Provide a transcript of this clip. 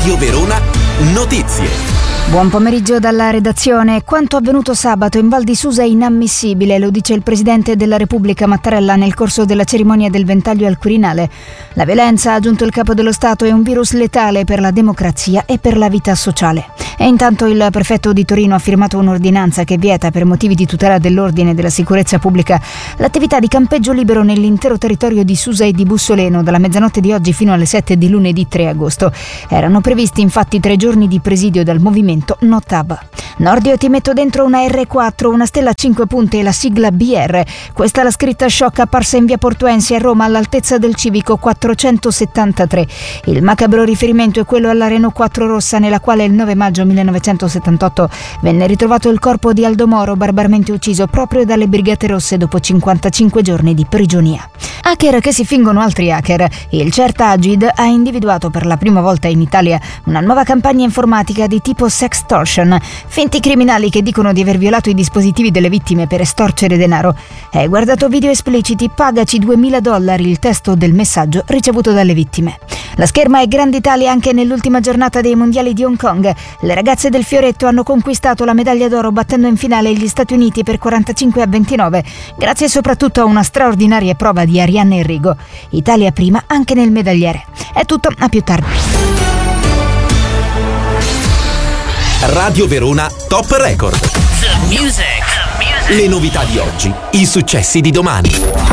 Radio Verona Notizie. Buon pomeriggio dalla redazione. Quanto avvenuto sabato in Val di Susa è inammissibile, lo dice il Presidente della Repubblica Mattarella nel corso della cerimonia del Ventaglio al Quirinale. La violenza, ha aggiunto il Capo dello Stato, è un virus letale per la democrazia e per la vita sociale. E intanto il prefetto di Torino ha firmato un'ordinanza che vieta, per motivi di tutela dell'ordine e della sicurezza pubblica, l'attività di campeggio libero nell'intero territorio di Susa e di Bussoleno dalla mezzanotte di oggi fino alle 7 di lunedì 3 agosto. Erano previsti infatti 3 giorni di presidio dal movimento Notab. Nordio ti metto dentro una R4, una stella a 5 punte e la sigla BR. Questa è la scritta shock apparsa in via Portuensi a Roma all'altezza del civico 473. Il macabro riferimento è quello alla Renault 4 rossa, nella quale il 9 maggio 1978 venne ritrovato il corpo di Aldo Moro, barbarmente ucciso proprio dalle Brigate Rosse dopo 55 giorni di prigionia. Hacker che si fingono altri hacker. Il CERT-Agid ha individuato per la prima volta in Italia una nuova campagna informatica di tipo sextortion. Finti criminali che dicono di aver violato i dispositivi delle vittime per estorcere denaro. Hai guardato video espliciti, pagaci $2.000, il testo del messaggio ricevuto dalle vittime. La scherma è Grande Italia anche nell'ultima giornata dei mondiali di Hong Kong. Le ragazze del Fioretto hanno conquistato la medaglia d'oro battendo in finale gli Stati Uniti per 45-29, grazie soprattutto a una straordinaria prova di Arianna Enrigo. Italia prima anche nel medagliere. È tutto, a più tardi. Radio Verona Top Record. The music. Le novità di oggi, i successi di domani.